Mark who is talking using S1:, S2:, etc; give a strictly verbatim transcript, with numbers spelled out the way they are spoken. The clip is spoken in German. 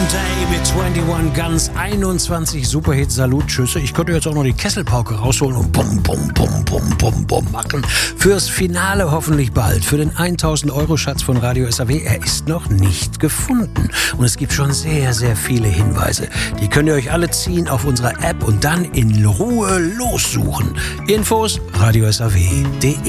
S1: Day mit einundzwanzig Guns, einundzwanzig Superhits, Salutschüsse. Ich könnte jetzt auch noch die Kesselpauke rausholen und bum, bum, bum, bum, bum, bum machen. Fürs Finale hoffentlich bald. Für den tausend Euro Schatz von Radio S A W. Er ist noch nicht gefunden. Und es gibt schon sehr, sehr viele Hinweise. Die könnt ihr euch alle ziehen auf unserer App und dann in Ruhe lossuchen. Infos radio s a w punkt de